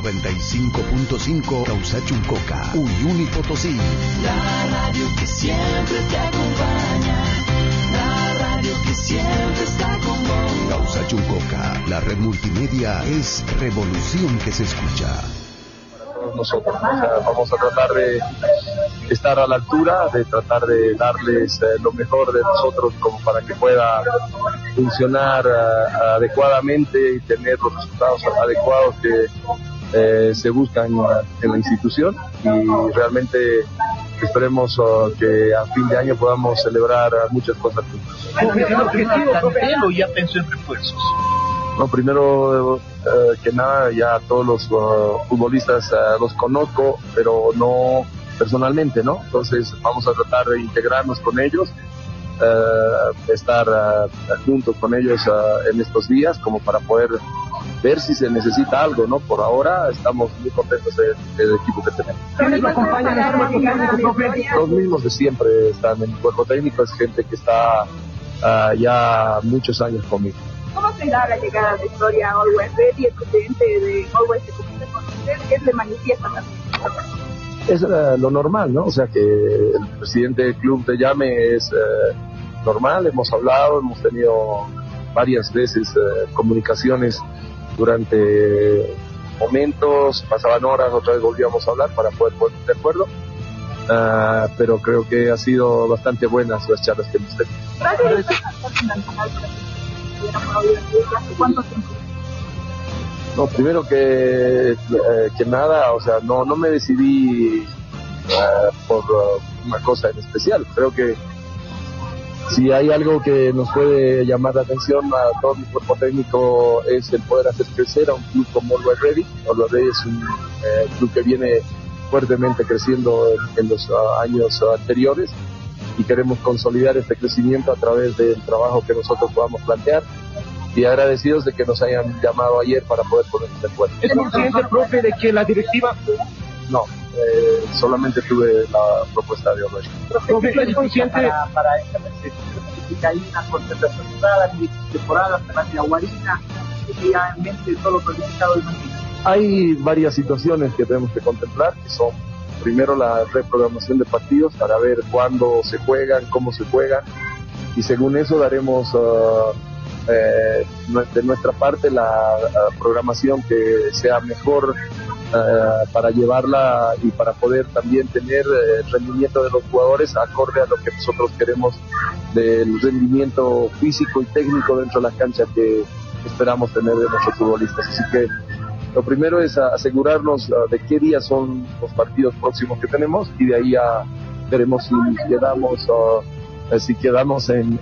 95.5 Causachuncoca, Uyuni Potosí. La radio que siempre te acompaña, la radio que siempre está con vos. Causachuncoca, la red multimedia es revolución que se escucha. Para todos nosotros, o sea, vamos a tratar de estar a la altura, de tratar de darles lo mejor de nosotros como para que pueda funcionar adecuadamente y tener los resultados adecuados que se buscan en la institución, y realmente esperemos que a fin de año podamos celebrar muchas cosas juntos. ¿El objetivo, profe, o ya pensó en refuerzos? No, primero que nada, ya todos los futbolistas los conozco, pero no personalmente, ¿no? Entonces vamos a tratar de integrarnos con ellos, estar juntos con ellos en estos días, como para poder ver si se necesita algo, ¿no? Por ahora estamos muy contentos del equipo que tenemos. ¿Quiénes lo acompañan en el cuerpo técnico, profe? Los mismos de siempre están en el cuerpo técnico, es gente que está ya muchos años conmigo. ¿Cómo se da la llegada de Gloria a Always Ready? El presidente de Always se comunica con usted, ¿qué le manifiesta también? Es lo normal, ¿no? O sea, que el presidente del club te llame es normal, hemos hablado, hemos tenido varias veces comunicaciones durante momentos, pasaban horas, otra vez volvíamos a hablar para poder ponernos de acuerdo, pero creo que ha sido bastante buenas las charlas que hemos tenido. ¿Cuánto tiempo? No, primero que nada, o sea, no me decidí por una cosa en especial. Creo que si hay algo que nos puede llamar la atención a todo mi cuerpo técnico es el poder hacer crecer a un club como Always Ready. Always Ready es un club que viene fuertemente creciendo en los años anteriores, y queremos consolidar este crecimiento a través del trabajo que nosotros podamos plantear, y agradecidos de que nos hayan llamado ayer para poder ponernos de acuerdo. ¿Es consciente, profe, de que la directiva... No, solamente tuve la propuesta de Always. Profe, ¿es consciente para esta necesita ahí una concentración privada, temporada, para la Guarina, que ya en mente todo lo planificado del partido? Hay varias situaciones que tenemos que contemplar, que son primero la reprogramación de partidos para ver cuándo se juegan, cómo se juegan, y según eso daremos de nuestra parte la programación que sea mejor para llevarla y para poder también tener el rendimiento de los jugadores acorde a lo que nosotros queremos del rendimiento físico y técnico dentro de la cancha que esperamos tener de nuestros futbolistas. Así que lo primero es asegurarnos de qué días son los partidos próximos que tenemos, y de ahí ya veremos si quedamos en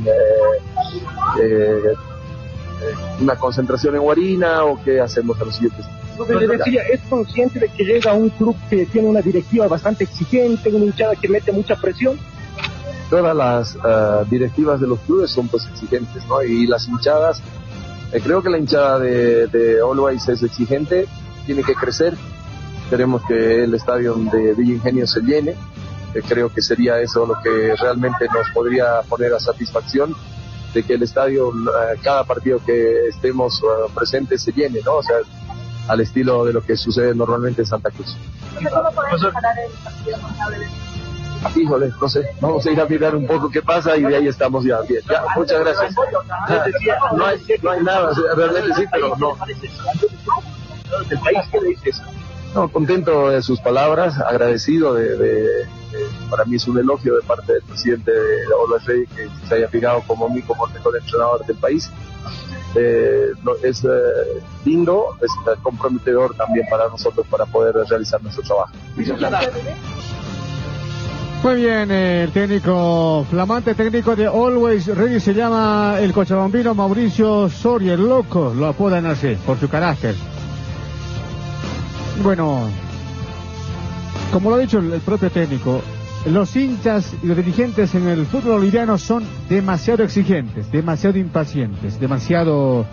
una concentración en Guarina o qué hacemos a los siguientes. Le decía, ¿es consciente de que llega a un club que tiene una directiva bastante exigente, una hinchada que mete mucha presión? Todas las directivas de los clubes son pues exigentes, ¿no? Y las hinchadas, creo que la hinchada de Always es exigente, tiene que crecer. Queremos que el estadio de Villa Ingenio se llene. Creo que sería eso lo que realmente nos podría poner a satisfacción, de que el estadio, cada partido que estemos presentes se llene, ¿no? O sea, al estilo de lo que sucede normalmente en Santa Cruz. ¿Cómo podemos parar el partido contable? Híjole, no sé, vamos a ir a mirar un poco qué pasa y de ahí estamos ya bien. Ya, muchas gracias. No hay nada, o sea, realmente sí, pero no. ¿El país qué le dice eso? No, contento de sus palabras, agradecido para mí es un elogio de parte del presidente de Always Ready que se haya fijado como mí como el mejor entrenador del país. Es lindo, es comprometedor también para nosotros para poder realizar nuestro trabajo. Muy bien, el técnico, flamante técnico de Always Ready se llama el cochabambino Mauricio Soria, el loco, lo apodan así, por su carácter. Bueno, como lo ha dicho el propio técnico, los hinchas y los dirigentes en el fútbol boliviano son demasiado exigentes, demasiado impacientes, demasiado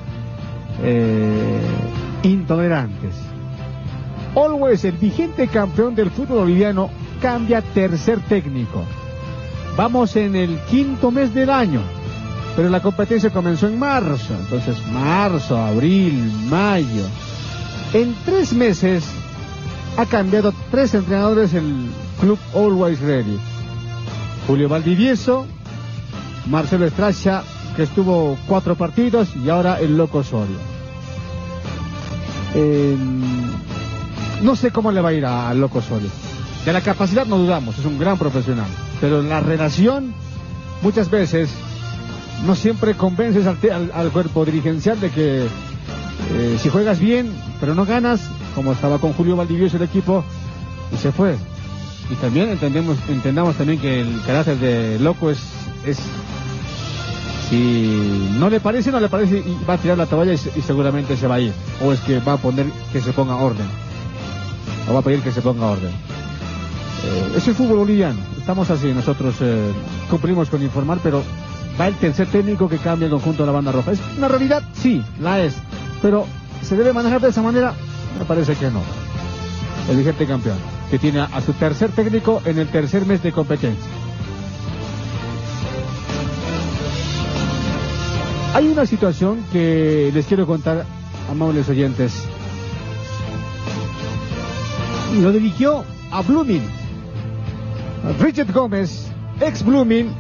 intolerantes. Always, el vigente campeón del fútbol boliviano, cambia tercer técnico. Vamos en el quinto mes del año, pero la competencia comenzó en marzo. Entonces marzo, abril, mayo, En 3 meses ha cambiado 3 entrenadores el club Always Ready. Julio Valdivieso, Marcelo Estracha, que estuvo 4 partidos, y ahora el Loco Osorio. No sé cómo le va a ir al Loco Osorio. De la capacidad no dudamos, es un gran profesional, pero la relación muchas veces no siempre convences al cuerpo dirigencial de que si juegas bien pero no ganas, como estaba con Julio Valdivieso el equipo, y se fue. Y también entendamos también que el carácter de Loco es si no le parece y va a tirar la toalla y seguramente se va a ir, o es que va a poner que se ponga orden, o va a pedir que se ponga orden. Es el fútbol boliviano, estamos así, nosotros cumplimos con informar, pero va el tercer técnico que cambia el conjunto de la banda roja. ¿Es una realidad? Sí, la es, pero ¿se debe manejar de esa manera? Me parece que no. El vigente campeón, que tiene a su tercer técnico en el tercer mes de competencia. Hay una situación que les quiero contar, amables oyentes. Lo dirigió a Blooming Richard Gómez, ex Blooming,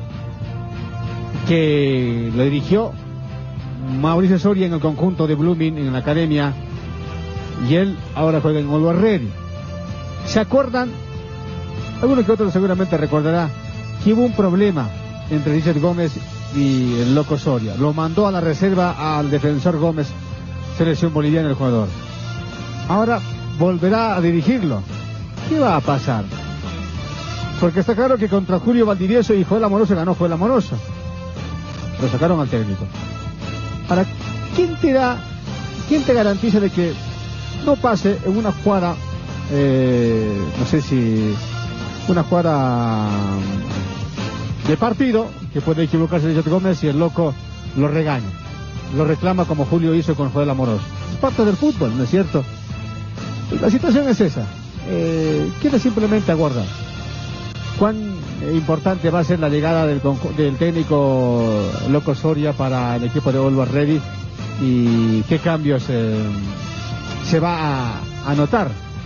que lo dirigió Mauricio Soria en el conjunto de Blooming, en la academia, y él ahora juega en Always Ready. ¿Se acuerdan? Algunos que otros seguramente recordará que hubo un problema entre Richard Gómez y el Loco Soria. Lo mandó a la reserva al defensor Gómez, selección boliviana el jugador. Ahora volverá a dirigirlo. ¿Qué va a pasar? Porque está claro que contra Julio Valdivieso y Joel Amoroso ganó Joel Amoroso. Lo sacaron al técnico. Ahora, ¿quién te garantiza de que no pase en una jugada, no sé si una jugada de partido, que puede equivocarse Richard Gómez y el Loco lo regaña, lo reclama como Julio hizo con Joel Amoroso? Es parte del fútbol, ¿no es cierto? La situación es esa. Queda simplemente aguardar cuán importante va a ser la llegada del técnico Loco Soria para el equipo de Always Ready y qué cambios se va a notar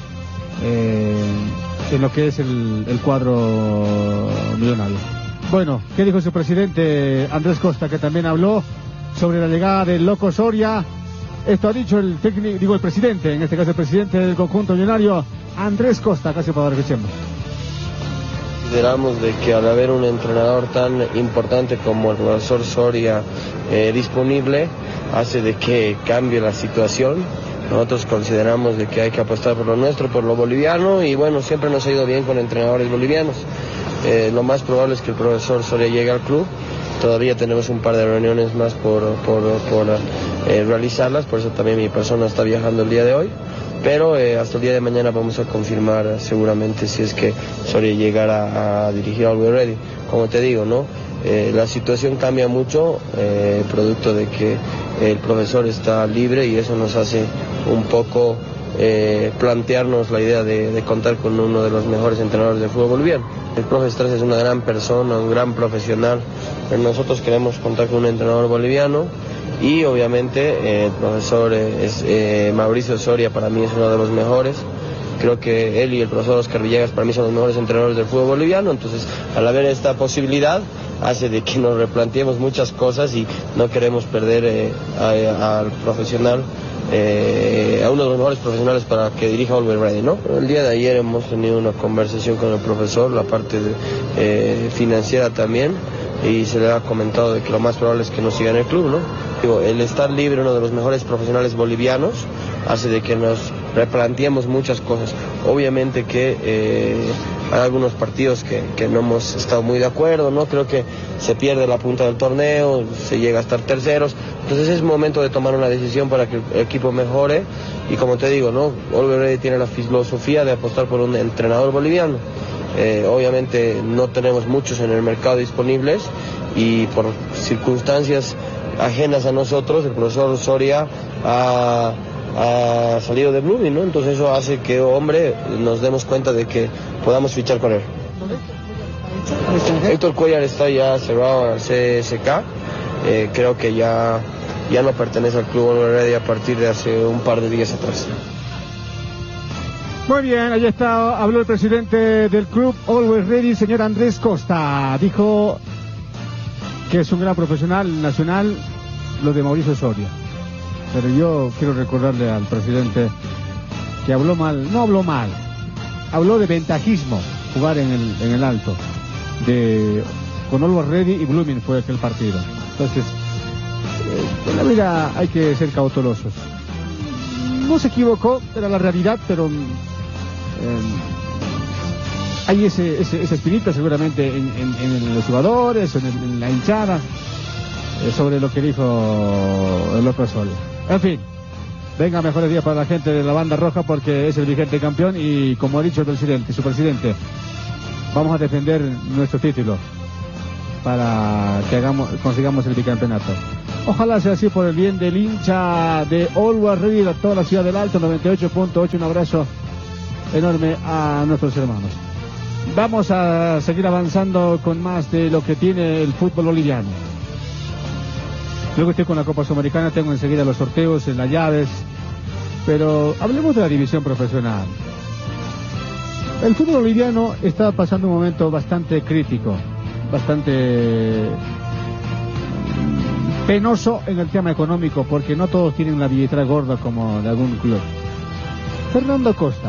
en lo que es el cuadro millonario. Bueno, ¿qué dijo su presidente Andrés Costa, que también habló sobre la llegada del Loco Soria? Esto ha dicho el presidente, en este caso el presidente del conjunto millonario, Andrés Costa, casi para que escuchemos. Consideramos de que al haber un entrenador tan importante como el profesor Soria disponible, hace de que cambie la situación. Nosotros consideramos de que hay que apostar por lo nuestro, por lo boliviano, y bueno, siempre nos ha ido bien con entrenadores bolivianos. Lo más probable es que el profesor Soria llegue al club. Todavía tenemos un par de reuniones más por realizarlas, por eso también mi persona está viajando el día de hoy. Pero hasta el día de mañana vamos a confirmar seguramente si es que Soria llegara a dirigir Always Ready. Como te digo, ¿no? La situación cambia mucho, producto de que el profesor está libre, y eso nos hace un poco plantearnos la idea de contar con uno de los mejores entrenadores del fútbol boliviano. El profe Estrés es una gran persona, un gran profesional, pero nosotros queremos contar con un entrenador boliviano. Y obviamente el profesor Mauricio Soria para mí es uno de los mejores. Creo que él y el profesor Oscar Villegas para mí son los mejores entrenadores del fútbol boliviano. Entonces, al haber esta posibilidad, hace de que nos replanteemos muchas cosas y no queremos perder al profesional, a uno de los mejores profesionales para que dirija Always Ready, ¿no? El día de ayer hemos tenido una conversación con el profesor, la parte financiera también, y se le ha comentado de que lo más probable es que no siga en el club, ¿no? Digo, el estar libre, uno de los mejores profesionales bolivianos, hace de que nos replanteemos muchas cosas. Obviamente que hay algunos partidos que no hemos estado muy de acuerdo, ¿no? Creo que se pierde la punta del torneo, se llega a estar terceros, entonces es momento de tomar una decisión para que el equipo mejore, y como te digo, ¿no? Always Ready tiene la filosofía de apostar por un entrenador boliviano. Obviamente no tenemos muchos en el mercado disponibles, y por circunstancias ajenas a nosotros, el profesor Soria ha salido de Blooming, ¿no? Entonces eso hace que, hombre, nos demos cuenta de que podamos fichar con él. Héctor Cuellar está ya cerrado al CSK, creo que ya no pertenece al club Always Ready a partir de hace un par de días atrás. Muy bien, ahí está, habló el presidente del club Always Ready, señor Andrés Costa. Dijo que es un gran profesional nacional lo de Mauricio Soria. Pero yo quiero recordarle al presidente que habló mal, no habló mal, habló de ventajismo jugar en el alto. Con Always Ready y Blooming fue aquel partido. Entonces, en la vida hay que ser cautelosos. No se equivocó, era la realidad, pero hay esa espinita seguramente en los jugadores, en la hinchada, sobre lo que dijo López Soria. En fin, venga, mejores días para la gente de la banda roja, porque es el vigente campeón y, como ha dicho el presidente, su presidente, vamos a defender nuestro título para que consigamos el bicampeonato. Ojalá sea así por el bien del hincha de Always Ready, de toda la ciudad del Alto, 98.8. Un abrazo enorme a nuestros hermanos. Vamos a seguir avanzando con más de lo que tiene el fútbol boliviano. Luego estoy con la Copa Sudamericana, tengo enseguida los sorteos, las llaves, pero hablemos de la división profesional. El fútbol boliviano está pasando un momento bastante crítico, bastante penoso en el tema económico, porque no todos tienen la billetera gorda como de algún club. Fernando Costa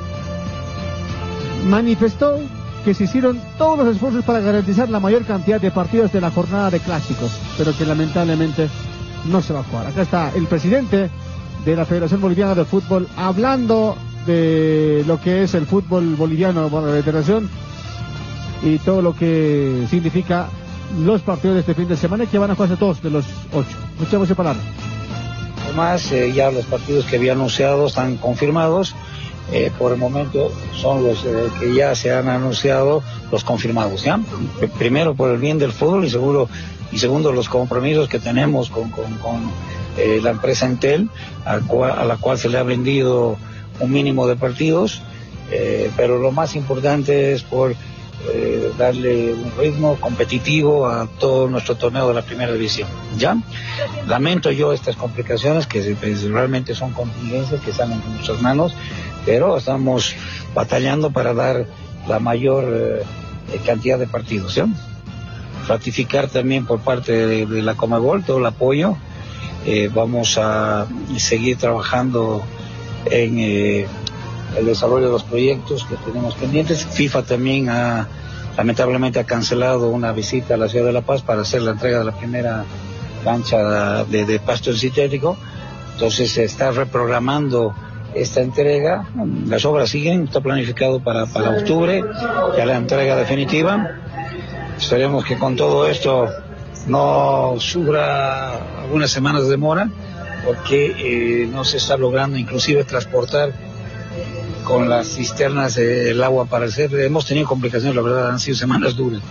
manifestó que se hicieron todos los esfuerzos para garantizar la mayor cantidad de partidos de la jornada de clásicos, pero que lamentablemente no se va a jugar. Acá está el presidente de la Federación Boliviana de Fútbol hablando de lo que es el fútbol boliviano por la federación y todo lo que significa los partidos de este fin de semana, que van a jugarse todos de los 8. Escuchemos esa palabra. Además, ya los partidos que había anunciado están confirmados. Por el momento son los que ya se han anunciado, los confirmados, ¿ya? Primero por el bien del fútbol y segundo los compromisos que tenemos con la empresa Entel, a la cual se le ha vendido un mínimo de partidos, pero lo más importante es por darle un ritmo competitivo a todo nuestro torneo de la primera división, ¿ya? Lamento yo estas complicaciones que realmente son contingencias que están en nuestras manos, pero estamos batallando para dar la mayor cantidad de partidos, ¿ya? Ratificar también por parte de la Conmebol todo el apoyo. Vamos a seguir trabajando en el desarrollo de los proyectos que tenemos pendientes. FIFA también lamentablemente ha cancelado una visita a la ciudad de La Paz para hacer la entrega de la primera cancha de pasto sintético. Entonces se está reprogramando esta entrega. Las obras siguen, está planificado para octubre, ya la entrega definitiva. Esperemos que con todo esto no sufra algunas semanas de demora, porque no se está logrando inclusive transportar con las cisternas el agua para hacer. Hemos tenido complicaciones, la verdad, han sido semanas duras.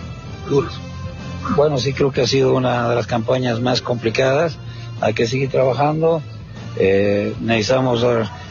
Bueno, sí, creo que ha sido una de las campañas más complicadas. Hay que seguir trabajando. Necesitamos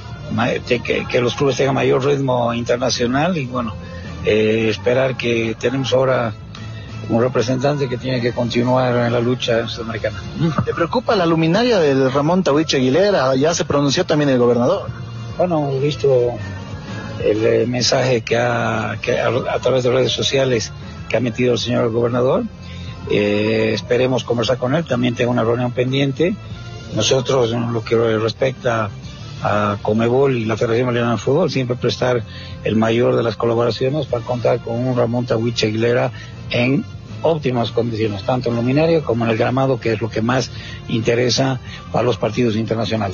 que los clubes tengan mayor ritmo internacional y bueno, esperar que tenemos ahora un representante que tiene que continuar en la lucha sudamericana. ¿Te preocupa la luminaria del Ramón Tahuiche Aguilera? Ya se pronunció también el gobernador. Bueno, hemos visto el mensaje que a través de redes sociales que ha metido el señor gobernador. Esperemos conversar con él, también tengo una reunión pendiente. Nosotros, en lo que respecta a Conmebol y la Federación Boliviana de Fútbol, siempre prestar el mayor de las colaboraciones para contar con un Ramón Tahuiche Aguilera en óptimas condiciones, tanto en luminaria como en el gramado, que es lo que más interesa para los partidos internacionales.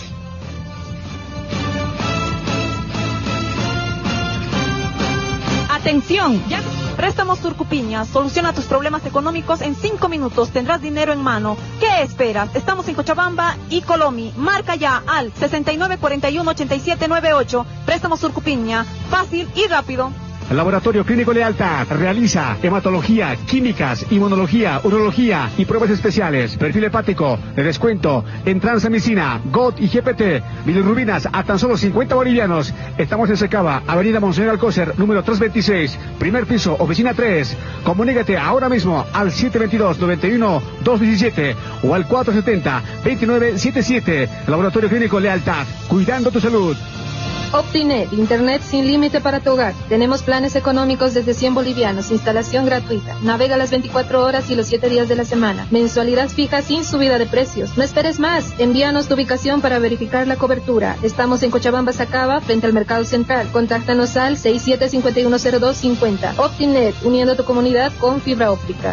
Atención, ya Préstamos Surcupiña, soluciona tus problemas económicos en 5 minutos, tendrás dinero en mano. ¿Qué esperas? Estamos en Cochabamba y Colomi. Marca ya al 6941-8798. Préstamos Surcupiña, fácil y rápido. El Laboratorio Clínico Lealtad realiza hematología, químicas, inmunología, urología y pruebas especiales. Perfil hepático de descuento en transamicina, GOT y GPT. Bilirrubinas a tan solo 50 bolivianos. Estamos en Secaba, Avenida Monseñor Alcócer, número 326, primer piso, oficina 3. Comunícate ahora mismo al 722-91-217 o al 470-2977. Laboratorio Clínico Lealtad, cuidando tu salud. Optinet, internet sin límite para tu hogar. Tenemos planes económicos desde 100 bolivianos, instalación gratuita. Navega las 24 horas y los 7 días de la semana. Mensualidad fija sin subida de precios. No esperes más. Envíanos tu ubicación para verificar la cobertura. Estamos en Cochabamba, Sacaba, frente al Mercado Central. Contáctanos al 67510250. Optinet, uniendo tu comunidad con fibra óptica.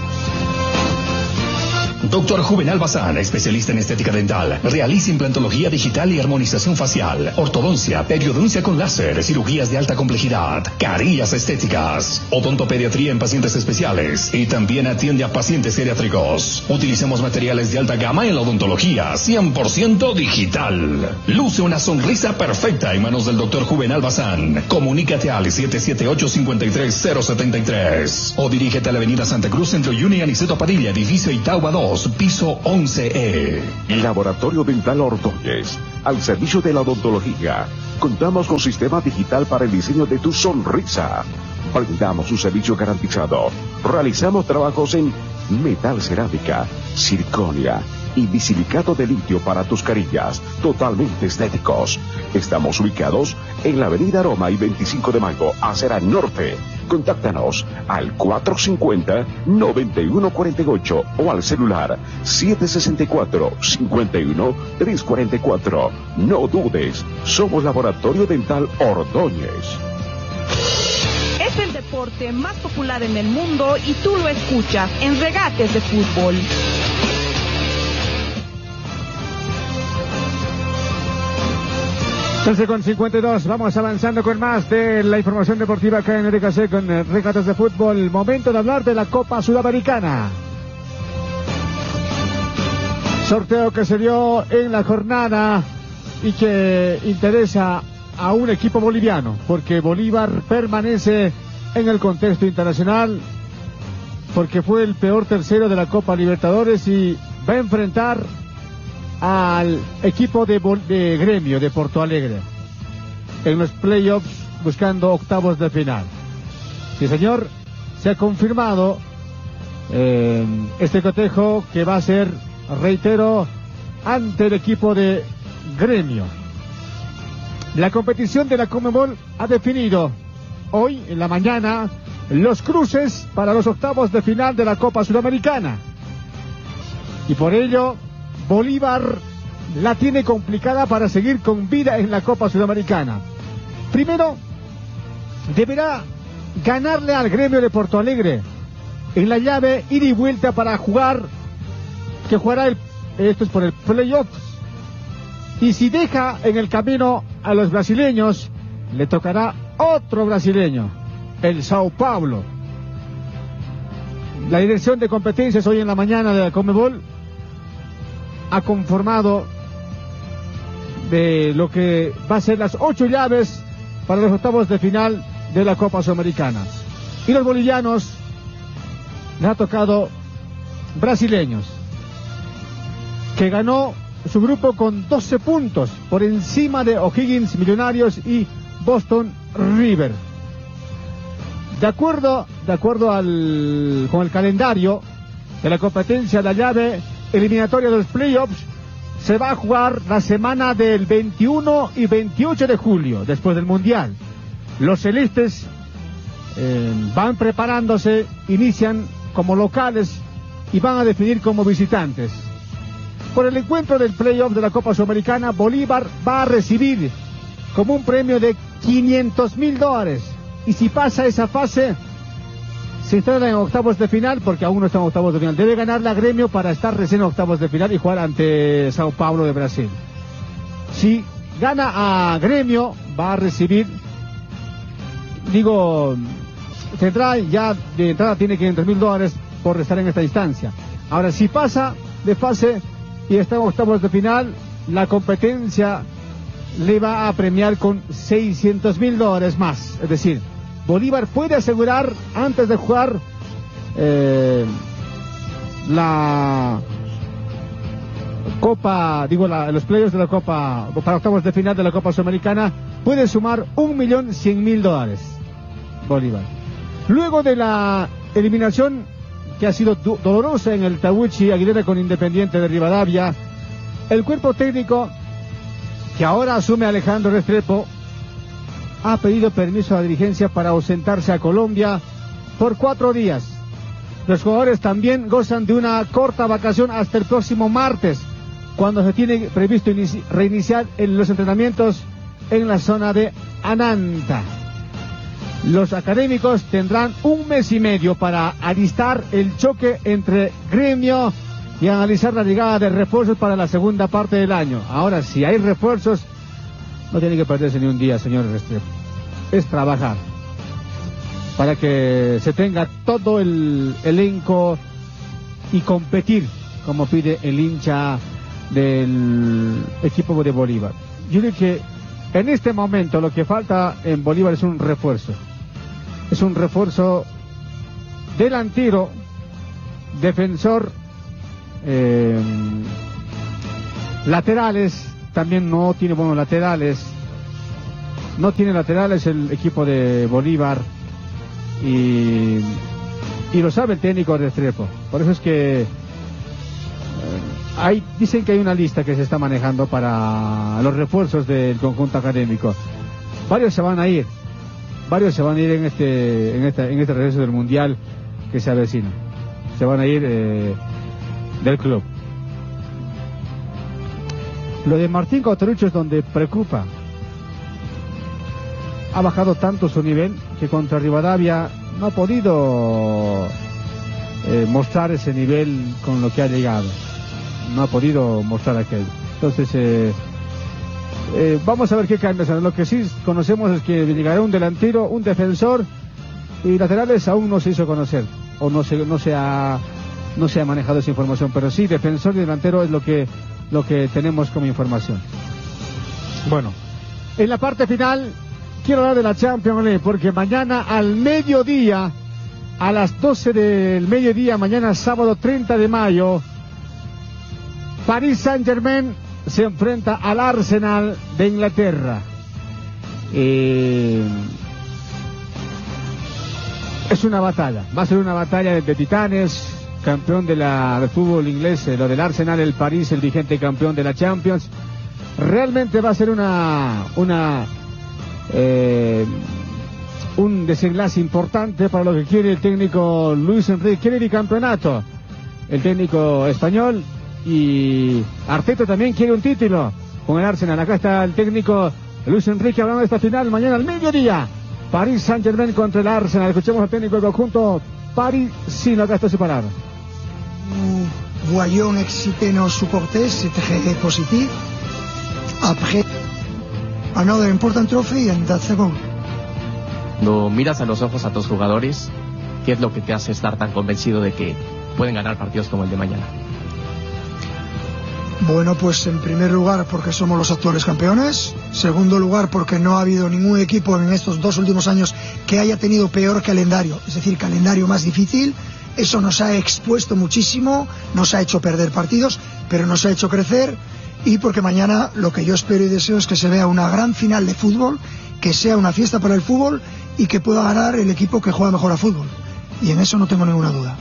Dr. Juvenal Bazán, especialista en estética dental. Realiza implantología digital y armonización facial, ortodoncia, periodoncia con láser, cirugías de alta complejidad, carillas estéticas, odontopediatría en pacientes especiales y también atiende a pacientes geriátricos. Utilizamos materiales de alta gama en la odontología, 100% digital. Luce una sonrisa perfecta en manos del Dr. Juvenal Bazán. Comunícate al 778-53073 o dirígete a la avenida Santa Cruz, Centro Juni, Aniceto Padilla, edificio Itauba 2. Piso 11E. Laboratorio Dental Ordóñez, al servicio de la odontología. Contamos con sistema digital para el diseño de tu sonrisa. Brindamos un servicio garantizado. Realizamos trabajos en metal cerámica, circonia y bisilicato de litio para tus carillas, totalmente estéticos. Estamos ubicados en la avenida Roma y 25 de Mayo, acera norte. Contáctanos al 450-9148 o al celular 764-51-344. No dudes, somos Laboratorio Dental Ordóñez. Es el deporte más popular en el mundo y tú lo escuchas en Regates de Fútbol. 13:52, vamos avanzando con más de la información deportiva acá en RKC con Regatas de Fútbol. Momento de hablar de la Copa Sudamericana. Sorteo que se dio en la jornada y que interesa a un equipo boliviano, porque Bolívar permanece en el contexto internacional, porque fue el peor tercero de la Copa Libertadores y va a enfrentar al equipo de Gremio de Porto Alegre en los playoffs, buscando octavos de final. Sí, señor, se ha confirmado este cotejo que va a ser, reitero, ante el equipo de Gremio. La competición de la Conmebol ha definido hoy en la mañana los cruces para los octavos de final de la Copa Sudamericana, y por ello Bolívar la tiene complicada para seguir con vida en la Copa Sudamericana. Primero, deberá ganarle al Gremio de Porto Alegre en la llave ida y vuelta para jugar, que jugará esto es por el playoff. Y si deja en el camino a los brasileños, le tocará otro brasileño, el Sao Paulo. La dirección de competencias hoy en la mañana de la Conmebol ha conformado de lo que va a ser las 8 llaves para los octavos de final de la Copa Sudamericana. Y los bolivianos les ha tocado brasileños, que ganó su grupo con 12 puntos por encima de O'Higgins, Millonarios y Boston River. De acuerdo con el calendario de la competencia, la llave eliminatoria de los playoffs se va a jugar la semana del 21 y 28 de julio, después del Mundial. Los celestes van preparándose, inician como locales y van a definir como visitantes. Por el encuentro del playoff de la Copa Sudamericana, Bolívar va a recibir como un premio de $500,000, y si pasa esa fase se instala en octavos de final, porque aún no está en octavos de final. Debe ganarle a Gremio para estar recién en octavos de final y jugar ante Sao Paulo de Brasil. Si gana a Gremio, va a recibir, tendrá ya de entrada, tiene $500,000 por estar en esta instancia. Ahora, si pasa de fase y está en octavos de final, la competencia le va a premiar con $600,000 más. Es decir, Bolívar puede asegurar antes de jugar la Copa, los playoffs de la Copa, para octavos de final de la Copa Sudamericana, puede sumar $1.100.000 Bolívar. Luego de la eliminación que ha sido dolorosa en el Tahuichi Aguilera con Independiente de Rivadavia, el cuerpo técnico que ahora asume Alejandro Restrepo ha pedido permiso a la dirigencia para ausentarse a Colombia por 4 días. Los jugadores también gozan de una corta vacación hasta el próximo martes, cuando se tiene previsto reiniciar los entrenamientos en la zona de Ananta. Los académicos tendrán 1 mes y medio para alistar el choque entre Gremio y analizar la llegada de refuerzos para la segunda parte del año. Ahora, si hay refuerzos, no tiene que perderse ni un día, señor Restrepo. Es trabajar para que se tenga todo el elenco y competir como pide el hincha del equipo de Bolívar. Yo creo que en este momento lo que falta en Bolívar es un refuerzo. Es un refuerzo delantero, defensor, laterales, también no tiene buenos laterales. No tiene laterales el equipo de Bolívar y lo sabe el técnico Restrepo. Por eso es que dicen que hay una lista que se está manejando para los refuerzos del conjunto académico. Varios se van a ir en este regreso del Mundial que se avecina. Se van a ir del club. Lo de Martín Cauterucho es donde preocupa. Ha bajado tanto su nivel que contra Rivadavia no ha podido mostrar ese nivel con lo que ha llegado. No ha podido mostrar aquello. Entonces, vamos a ver qué cambia. Lo que sí conocemos es que llegará un delantero, un defensor, y laterales aún no se hizo conocer, o no se ha manejado esa información, pero sí, defensor y delantero es lo que tenemos como información. Bueno, en la parte final quiero hablar de la Champions League, porque mañana al mediodía, a las 12 del mediodía, mañana sábado 30 de mayo, Paris Saint-Germain se enfrenta al Arsenal de Inglaterra. Es una batalla, va a ser una batalla de titanes. Campeón del fútbol inglés, lo del Arsenal, el París, el vigente campeón de la Champions. Realmente va a ser un desenlace importante para lo que quiere el técnico Luis Enrique. Quiere el bicampeonato, el técnico español, y Arteta también quiere un título con el Arsenal. Acá está el técnico Luis Enrique hablando de esta final mañana al mediodía. Paris Saint-Germain contra el Arsenal. Escuchemos al técnico del conjunto parisino. Acá está su palabra. Voyons exciter nos supporters, c'est très positif. Après, another important trophy and that's a goal. Cuando miras a los ojos a tus jugadores, ¿qué es lo que te hace estar tan convencido de que pueden ganar partidos como el de mañana? Bueno, pues en primer lugar porque somos los actuales campeones. Segundo lugar porque no ha habido ningún equipo en estos 2 últimos años que haya tenido peor calendario, es decir, calendario más difícil. Eso nos ha expuesto muchísimo, nos ha hecho perder partidos, pero nos ha hecho crecer. Y porque mañana lo que yo espero y deseo es que se vea una gran final de fútbol, que sea una fiesta para el fútbol y que pueda ganar el equipo que juega mejor a fútbol. Y en eso no tengo ninguna duda.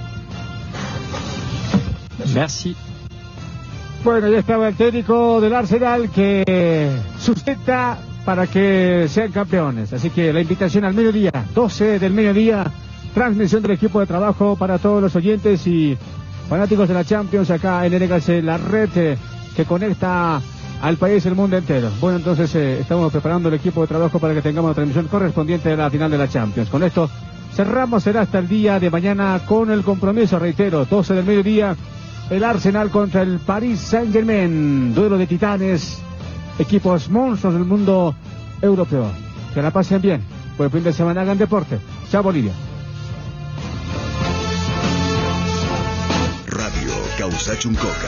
Merci. Bueno, ya estaba el técnico del Arsenal que sustenta para que sean campeones. Así que la invitación al mediodía, 12 del mediodía, transmisión del equipo de trabajo para todos los oyentes y fanáticos de la Champions acá en RKC, la red que conecta al país y el mundo entero. Bueno, entonces estamos preparando el equipo de trabajo para que tengamos la transmisión correspondiente a la final de la Champions. Con esto cerramos, será hasta el día de mañana con el compromiso, reitero, 12 del mediodía, el Arsenal contra el Paris Saint-Germain, duelo de titanes, equipos monstruos del mundo europeo. Que la pasen bien, por el fin de semana hagan deporte. Chao Bolivia. Radio Causachuncoca.